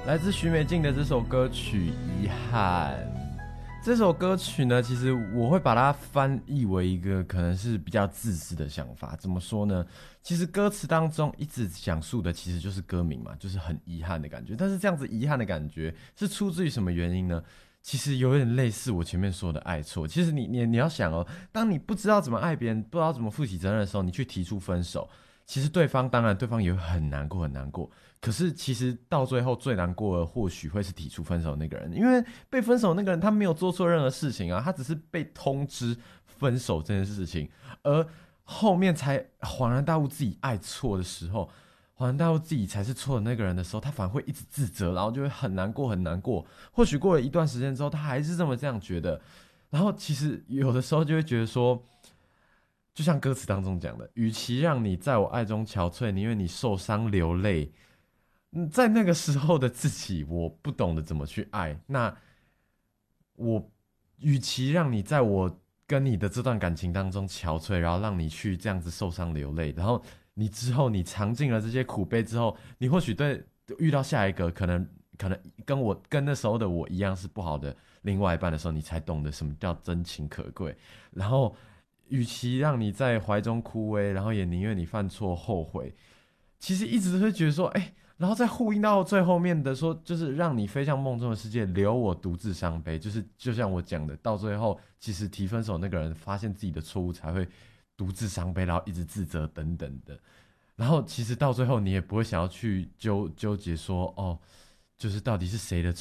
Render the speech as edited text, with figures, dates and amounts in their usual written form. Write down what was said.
来自许美静的这首歌曲《遗憾》。这首歌曲呢，其实我会把它翻译为一个可能是比较自私的想法。怎么说呢？其实歌词当中一直讲述的其实就是歌名嘛，就是很遗憾的感觉。但是这样子遗憾的感觉是出自于什么原因呢？其实有点类似我前面说的爱错。其实你要想哦，当你不知道怎么爱别人，不知道怎么负起责任的时候，你去提出分手，其实对方也会很难过很难过。可是其实到最后最难过的或许会是提出分手的那个人，因为被分手的那个人他没有做错任何事情啊，他只是被通知分手这件事情，而后面才恍然大悟自己爱错的时候，恍然大悟自己才是错的那个人的时候，他反而会一直自责，然后就会很难过很难过。或许过了一段时间之后，他还是这样觉得，然后其实有的时候就会觉得说，就像歌词当中讲的，与其让你在我爱中憔悴，宁愿你受伤流泪。在那个时候的自己，我不懂得怎么去爱。那我，与其让你在我跟你的这段感情当中憔悴，然后让你去这样子受伤流泪，然后你之后你尝尽了这些苦悲之后，你或许遇到下一个可能跟那时候的我一样是不好的另外一半的时候，你才懂得什么叫真情可贵。然后，与其让你在怀中枯萎，然后也宁愿你犯错后悔。其实一直都会觉得说，然后再呼应到最后面的说，就是让你飞向梦中的世界，留我独自伤悲。就是就像我讲的，到最后，其实提分手那个人发现自己的错误，才会独自伤悲，然后一直自责等等的。然后其实到最后，你也不会想要去纠结说，哦，就是到底是谁的错。